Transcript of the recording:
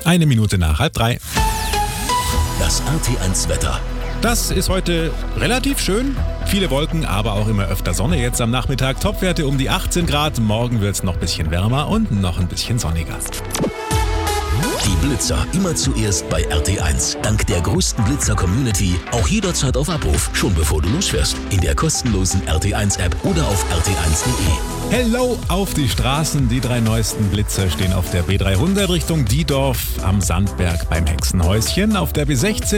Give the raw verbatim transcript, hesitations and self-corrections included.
Eine Minute nach halb drei. Das R T eins Wetter. Das ist heute relativ schön. Viele Wolken, aber auch immer öfter Sonne jetzt am Nachmittag. Topwerte um die achtzehn Grad. Morgen wird es noch ein bisschen wärmer und noch ein bisschen sonniger. Die Blitzer immer zuerst bei R T eins. Dank der größten Blitzer-Community auch jederzeit auf Abruf, schon bevor du losfährst. In der kostenlosen R T eins App oder auf r t eins punkt de. Hello auf die Straßen. Die drei neuesten Blitzer stehen auf der B dreihundert Richtung Diedorf, am Sandberg beim Hexenhäuschen, auf der B sechzehn